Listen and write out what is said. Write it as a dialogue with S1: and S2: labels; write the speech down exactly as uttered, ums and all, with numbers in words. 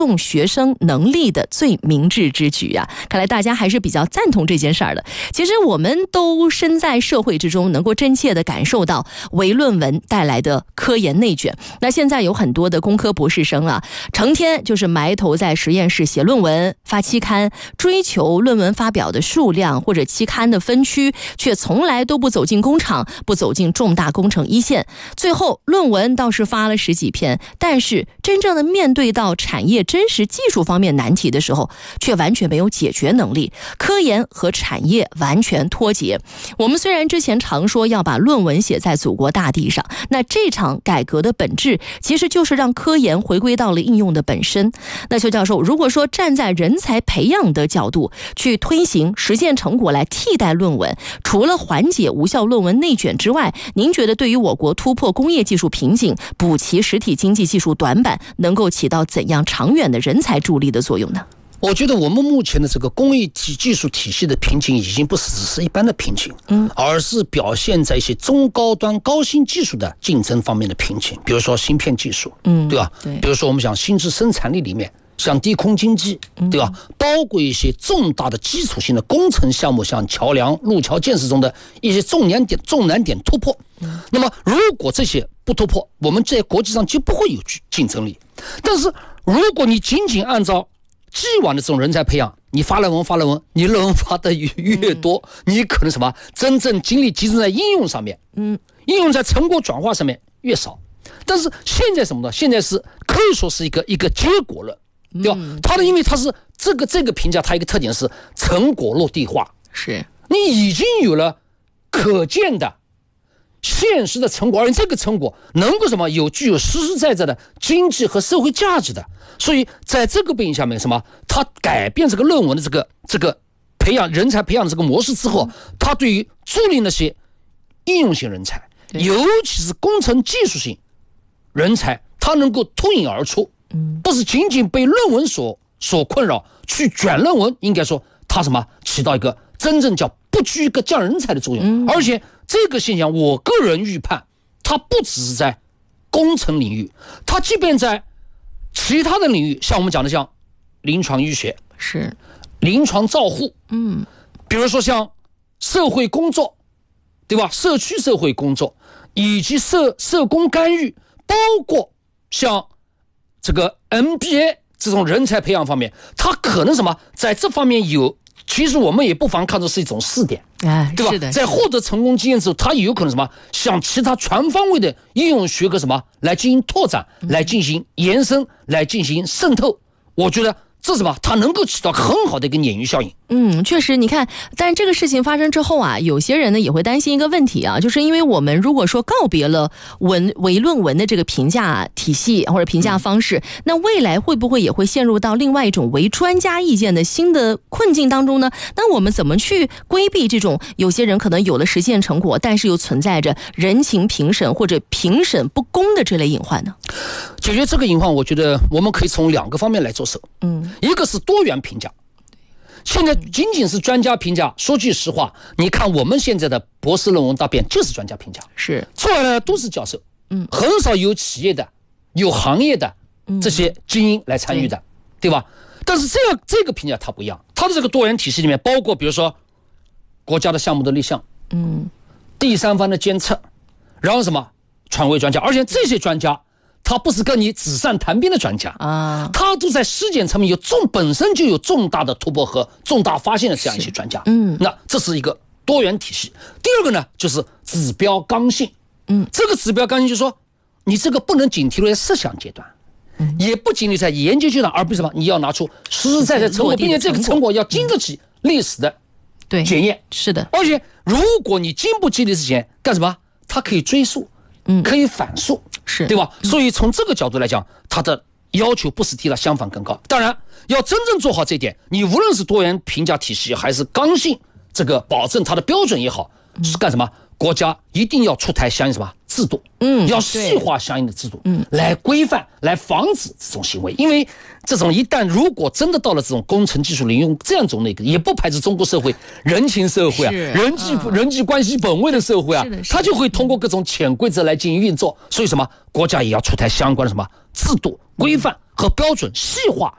S1: 重学生能力的最明智之举啊！看来大家还是比较赞同这件事儿的。其实我们都身在社会之中，能够真切地感受到唯论文带来的科研内卷。那现在有很多的工科博士生啊，成天就是埋头在实验室写论文、发期刊，追求论文发表的数量或者期刊的分区，却从来都不走进工厂，不走进重大工程一线。最后论文倒是发了十几篇，但是真正的面对到产业真实技术方面难题的时候，却完全没有解决能力，科研和产业完全脱节。我们虽然之前常说要把论文写在祖国大地上，那这场改革的本质其实就是让科研回归到了应用的本身。那邱教授，如果说站在人才培养的角度去推行实践成果来替代论文，除了缓解无效论文内卷之外，您觉得对于我国突破工业技术瓶颈、补齐实体经济技术短板，能够起到怎样长远的人才助力的作用呢？
S2: 我觉得我们目前的这个工业技术体系的瓶颈已经不只是一般的瓶颈，嗯，而是表现在一些中高端高新技术的竞争方面的瓶颈，比如说芯片技术，嗯，对吧？对，比如说我们讲新质生产力里面，像低空经济，对吧？包括一些重大的基础性的工程项目，像桥梁、路桥建设中的一些重难点、重难点突破。那么，如果这些不突破，我们在国际上就不会有竞争力。但是，如果你仅仅按照既往的这种人才培养，你发论文发论文，你论文发的越多，你可能什么真正精力集中在应用上面，嗯，应用在成果转化上面越少。但是现在什么呢？现在是可以说是一个一个结果论。对吧？它的因为它是这个这个评价，它一个特点是成果落地化，
S1: 是
S2: 你已经有了可见的现实的成果，而且这个成果能够什么有具有实实在在的经济和社会价值的。所以在这个背景下面，什么它改变这个论文的这个这个培养人才培养的这个模式之后，它对于助力那些应用型人才，尤其是工程技术性人才，它能够脱颖而出。不是仅仅被论文所所困扰，去卷论文，应该说它什么起到一个真正叫不拘一个降人才的作用。嗯、而且这个现象，我个人预判，它不只是在工程领域，它即便在其他的领域，像我们讲的像临床医学、
S1: 是
S2: 临床照护，嗯，比如说像社会工作，对吧？社区社会工作以及社社工干预，包括像这个 M B A 这种人才培养方面，它可能什么在这方面有，其实我们也不妨看作是一种试点，哎，对吧？是的，在获得成功经验之后，它也有可能什么向其他全方位的应用学科什么来进行拓展，嗯、来进行延伸，来进行渗透。我觉得这是什么？它能够起到很好的一个鲶鱼效应。
S1: 嗯，确实，你看，但这个事情发生之后啊，有些人呢也会担心一个问题啊，就是因为我们如果说告别了文唯论文的这个评价体系或者评价方式，嗯、那未来会不会也会陷入到另外一种唯专家意见的新的困境当中呢？那我们怎么去规避这种有些人可能有了实现成果，但是又存在着人情评审或者评审不公的这类隐患呢？
S2: 解决这个隐患，我觉得我们可以从两个方面来着手。嗯，一个是多元评价。现在仅仅是专家评价，说句实话，你看我们现在的博士论文答辩就是专家评价，
S1: 是
S2: 出来的都是教授，嗯，很少有企业的、有行业的这些精英来参与的，嗯、对吧？但是这样这个评价它不一样，它的这个多元体系里面包括，比如说国家的项目的立项，嗯，第三方的监测，然后什么权威专家，而且这些专家。他不是跟你纸上谈兵的专家啊，他都在实践层面有重本身就有重大的突破和重大发现的这样一些专家。嗯，那这是一个多元体系。第二个呢，就是指标刚性。嗯，这个指标刚性就是说，你这个不能仅停留在设想阶段，嗯、也不仅停留在研究阶段，而不是什么，你要拿出实实在在成果，并且这个成果要经得起历史的检验。
S1: 是的，
S2: 而且如果你经不起历史检验，干什么？它可以追溯，嗯，可以反溯。是对吧？所以从这个角度来讲，它的要求不是低了，相反更高。当然，要真正做好这一点，你无论是多元评价体系，还是刚性这个保证它的标准也好，是干什么？国家一定要出台相应什么制度，嗯，要细化相应的制度，嗯，来规范、来防止这种行为。因为这种一旦如果真的到了这种工程技术领域这样种那个，也不排斥中国社会人情社会啊，人际、嗯、人际关系本位的社会啊，它就会通过各种潜规则来进行运作。所以什么，国家也要出台相关的什么制度、规范和标准，细化